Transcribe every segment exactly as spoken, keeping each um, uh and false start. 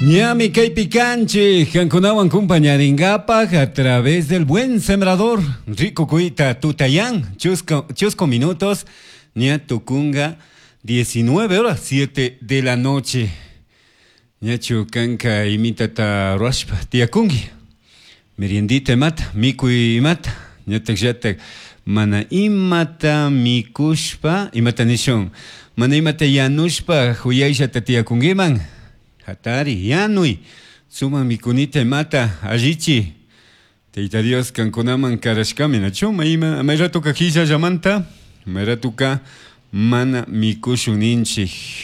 Ñami kaypi kanchi, kankunawan compañaringapak a través del buen sembrador. Rico cuita tutayán, chusco, chusco minutos, ña tukunga, diecinueve horas, siete de la noche. Ña chukanka imitata ruashpa, tiakungi. Meriendita mata, mikui mata, ña takjatak, mana imata mikushpa, imata nishon, mana imata yanushpa, huyaishata tiakungiman. Hatari, yanui, suma mikunita mata, ajichi. Teita Dios kankunaman karashkami nacho, maima, mairatuka kisha llamanta, mairatuka mana mikushuninchi.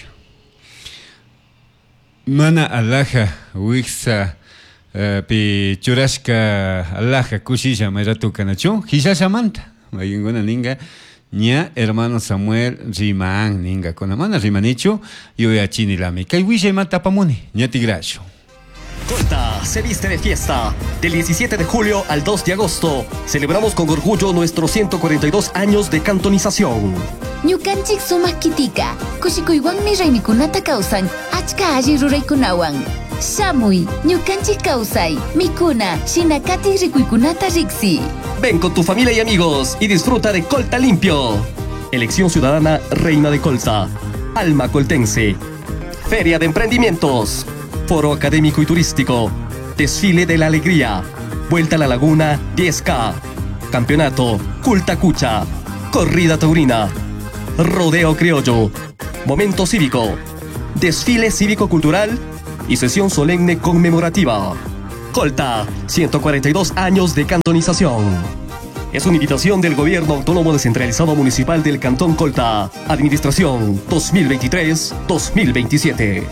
Mana alaja, wiksa, uh, pi churashka alaja kushilla mairatuka nacho, kisha llamanta, mayinguna ninga. Ña hermano Samuel Riman ninga con la mano Rimanicho yo ya chinilami kay wishay matapamuni ña tigracho. Colta se viste de fiesta. Del diecisiete de julio al dos de agosto celebramos con orgullo nuestros ciento cuarenta y dos años de cantonización. Ñukanchik sumak kitika kushikuywanmi raymikunata kawsan achka alli ruraykunawan. Shamuy, ñukanchik kawsay, mikuna, shinakati rikuykunata riksi. Ven con tu familia y amigos y disfruta de Colta Limpio. Elección Ciudadana Reina de Colta. Alma Coltense. Feria de Emprendimientos. Foro Académico y Turístico. Desfile de la Alegría. Vuelta a la Laguna diez K. Campeonato Culta Cucha. Corrida Taurina. Rodeo Criollo. Momento Cívico. Desfile Cívico-Cultural y sesión solemne conmemorativa. Colta, ciento cuarenta y dos años de cantonización. Es una invitación del Gobierno Autónomo Descentralizado Municipal del Cantón Colta. Administración dos mil veintitrés dos mil veintisiete.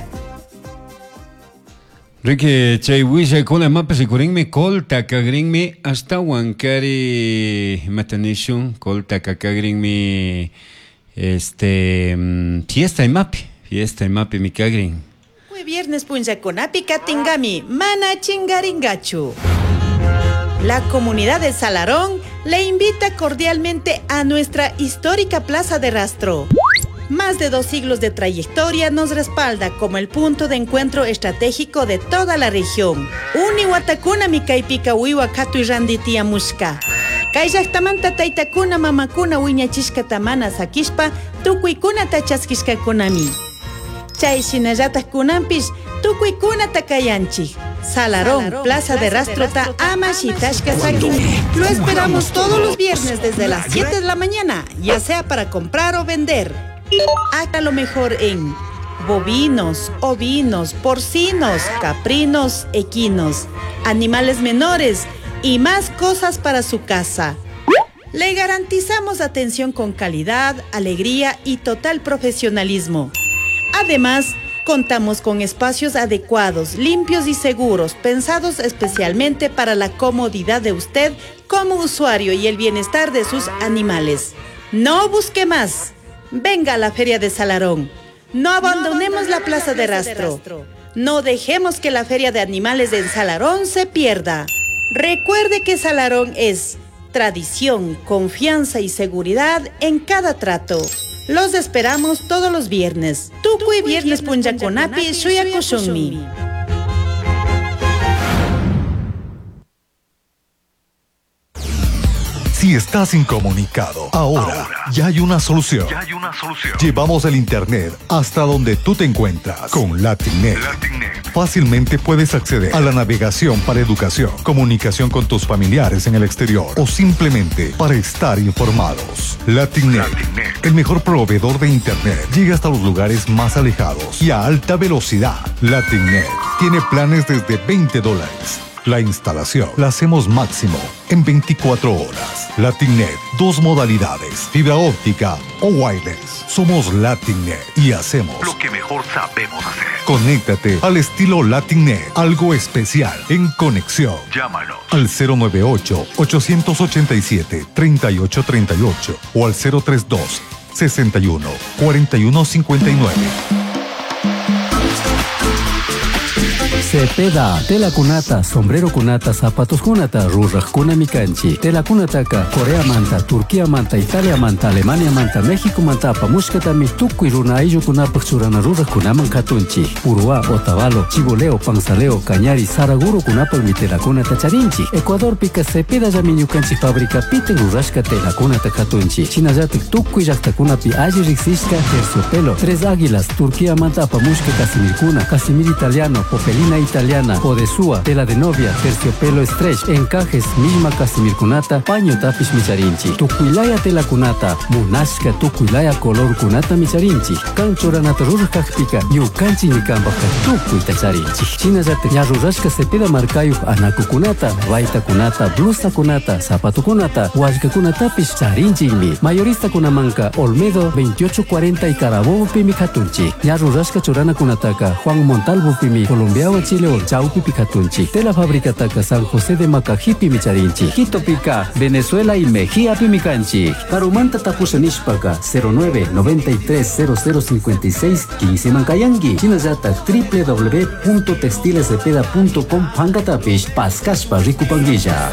Rike chay wishay kola mapa sikurinmi Colta kagrinmi hasta Huancari matanishun Colta kagrinmi este fiesta y mapi fiesta y mapi mi kagrin. Viernes punyakunapi katingami mana chingaringachu. La comunidad de Salarón le invita cordialmente a nuestra histórica Plaza de Rastro. Más de dos siglos de trayectoria nos respalda como el punto de encuentro estratégico de toda la región. Uni watakuna mi kaipika wiwa katu randitia mushka. Kayllaktamanta taytakuna mamakuna wiñachishka tamana sakishpa tukuykuna tachaskishka kunami. Chay shinallatak kunampish tukuykuna takayanchik. Salarón, Plaza de Rastro ta ama shitashka saki. Lo esperamos todos los viernes desde las siete de la mañana, ya sea para comprar o vender. Haga lo mejor en bovinos, ovinos, porcinos, caprinos, equinos, animales menores y más cosas para su casa. Le garantizamos atención con calidad, alegría y total profesionalismo. Además, contamos con espacios adecuados, limpios y seguros, pensados especialmente para la comodidad de usted como usuario y el bienestar de sus animales. No busque más. Venga a la Feria de Salarón. No abandonemos la Plaza de Rastro. No dejemos que la Feria de Animales en Salarón se pierda. Recuerde que Salarón es tradición, confianza y seguridad en cada trato. Los esperamos todos los viernes. Tukui viernes punyakunapi shuyakushunmi. Si estás incomunicado, ahora, ahora ya, hay una solución. ya hay una solución. Llevamos el internet hasta donde tú te encuentras con Latinnet. Latinnet. Fácilmente puedes acceder a la navegación para educación, comunicación con tus familiares en el exterior o simplemente para estar informados. Latinnet, Latinnet. El mejor proveedor de internet. Llega hasta los lugares más alejados y a alta velocidad. Latinnet tiene planes desde veinte dólares. La instalación la hacemos máximo en veinticuatro horas. Latinnet, dos modalidades, fibra óptica o wireless. Somos Latinnet y hacemos lo que mejor sabemos hacer. Conéctate al estilo Latinnet, algo especial en conexión. Llámanos al cero nueve ocho, ocho ocho siete, tres ocho tres ocho o al cero tres dos, sesenta y uno, cuarenta y uno cincuenta y nueve. Cepeda, tela kunata, sombrero kunata, zapatos kunata, ruraj kunami kanchi. Tela kunataka, Corea manta, Turquía manta, Italia manta, Alemania manta, México manta, pamushkatami, tukuy runa ayllu kunapak churana ruraj kunaman katunchi. Urua, Otavalo, Chiboleo, Panzaleo, Cañari, Saraguro kunapak mi tela kunata charinchi. Ecuador pika Cepeda llami ñukanchik fabrica piten rurashka tela kunata katunchi. Chinallatik tukuy llaqtakunapi alli riksishka terciopelo, Tres Águilas, Turquía manta, pamushka casimir kuna, casimir italiano, popelina italiana, podesúa, tela de novia, terciopelo stretch, encajes, misma casimir kunata, paño tapish micharinchi. Tukuilaya tela kunata, munashka tukuilaya color kunata micharinchi. Kanchoranata rurajkakpika, ñukanchi ñikambaka tukuy tacharinchi. Chinallatik ña rurashka Cepeda markayuq anaku kunata, raita kunata, blusa kunata, zapato kunata, wallka kunatapish charinchikmi. Mayorista kunamanka, Olmedo veintiocho cuarenta y Carabobo pimi katunchi. ña rurashka churana kunataka, Juan Montalvo pimi, Colombiawa Chile ol chaupi pikatunchi. Tela fabricataka San José de Macajipi micharinchi. Quito pica, Venezuela y Mejía pimicanchi. Carumanta tapusanishpaka cero nueve noventa y tres cero cero cincuenta y seis quince mankayangi. Chinazata w w w punto textilecepeda punto com pangatapish paskashpa rikupanguilla.